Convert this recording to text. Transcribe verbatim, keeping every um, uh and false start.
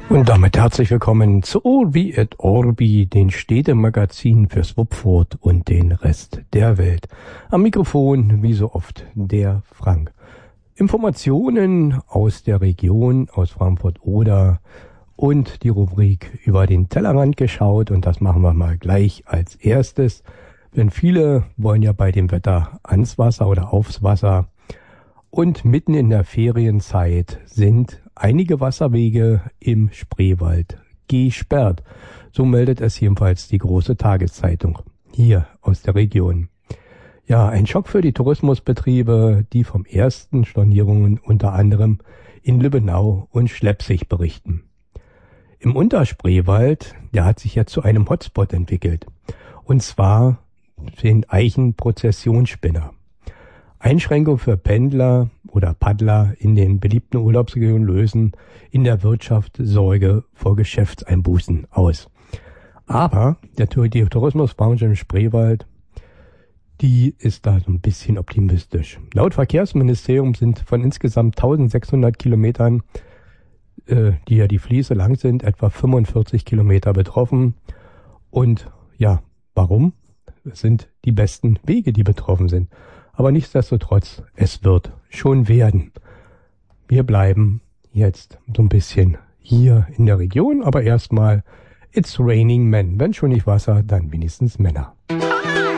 Und damit herzlich willkommen zu Orbi et Orbi, den Städtemagazin für Swupfurt und den Rest der Welt. Am Mikrofon, wie so oft, der Frank. Informationen aus der Region, aus Frankfurt-Oder und die Rubrik über den Tellerrand geschaut. Und das machen wir mal gleich als erstes. Denn viele wollen ja bei dem Wetter ans Wasser oder aufs Wasser. Und mitten in der Ferienzeit sind einige Wasserwege im Spreewald gesperrt. So meldet es jedenfalls die große Tageszeitung hier aus der Region. Ja, ein Schock für die Tourismusbetriebe, die vom ersten Stornierungen unter anderem in Lübbenau und Schleppzig berichten. Im Unterspreewald, der hat sich jetzt zu einem Hotspot entwickelt. Und zwar den Eichenprozessionsspinner. Einschränkungen für Pendler oder Paddler in den beliebten Urlaubsregionen lösen in der Wirtschaft Sorge vor Geschäftseinbußen aus. Aber der, die Tourismusbranche im Spreewald, die ist da so ein bisschen optimistisch. Laut Verkehrsministerium sind von insgesamt eintausendsechshundert Kilometern, äh, die ja die Fließe lang sind, etwa fünfundvierzig Kilometer betroffen. Und ja, warum? Es sind die besten Wege, die betroffen sind. Aber nichtsdestotrotz, es wird schon werden. Wir bleiben jetzt so ein bisschen hier in der Region, aber erstmal It's Raining Men. Wenn schon nicht Wasser, dann wenigstens Männer.